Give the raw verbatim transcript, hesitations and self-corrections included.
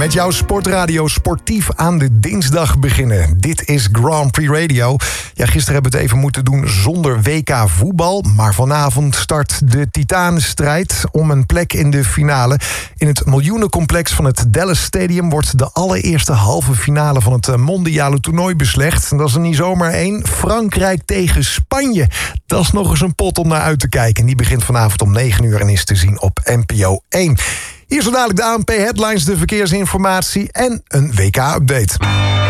met jouw sportradio sportief aan de dinsdag beginnen. Dit is Grand Prix Radio. Ja, gisteren hebben we het even moeten doen zonder W K voetbal. Maar vanavond start de titanenstrijd om een plek in de finale. In het miljoenencomplex van het Dallas Stadium wordt de allereerste halve finale van het mondiale toernooi beslecht. En dat is er niet zomaar één. Frankrijk tegen Spanje. Dat is nog eens een pot om naar uit te kijken. En die begint vanavond om negen uur en is te zien op N P O één. Hier zo dadelijk de A N P Headlines, de verkeersinformatie en een W K-update.